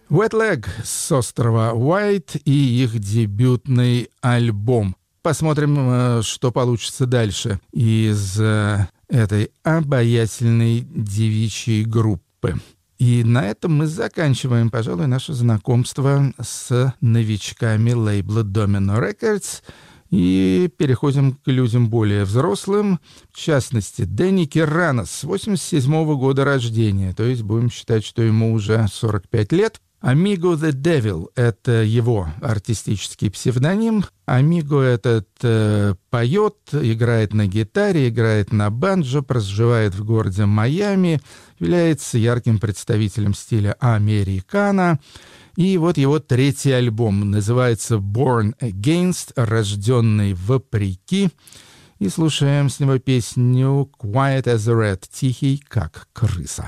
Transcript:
Wet Leg с острова Уайт и их дебютный альбом. Посмотрим, что получится дальше из этой обаятельной девичьей группы. И на этом мы заканчиваем, пожалуй, наше знакомство с новичками лейбла Domino Records и переходим к людям более взрослым, в частности, Дэнни Киранос, 87 года рождения, то есть будем считать, что ему уже 45 лет. Amigo the Devil — это его артистический псевдоним. Амиго этот поет, играет на гитаре, играет на банджо, проживает в городе Майами, является ярким представителем стиля американо. И вот его третий альбом называется «Born Against», «Рожденный вопреки». И слушаем с него песню «Quiet as a Rat», «Тихий, как крыса».